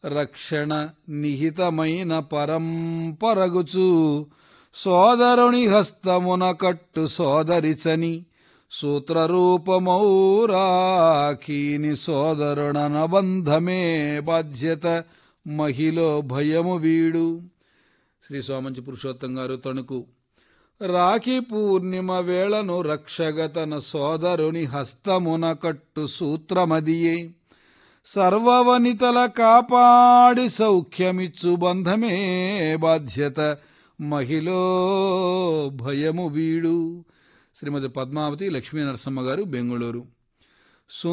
రక్షణ నిహితమైన పరంపరగుచు సోదరుని హస్తమున కట్టు సోదరిచని సూత్రరూపమౌరాఖీని సోదరుడనబంధమే బాధ్యత మహిలో భయము వీడు. శ్రీ సోమంచి పురుషోత్తం గారు తణుకు. రాఖీ పూర్ణిమ వేళను రక్షగతన సోదరుని హస్తమున కట్టు సూత్రమదియే సర్వవనితల కాపాడి సౌఖ్యమిచ్చు బంధమే బాధ్యత మహిలో భయము వీడు. శ్రీమతి పద్మావతి లక్ష్మీ నరసమ్మ గారు, బెంగుళూరు.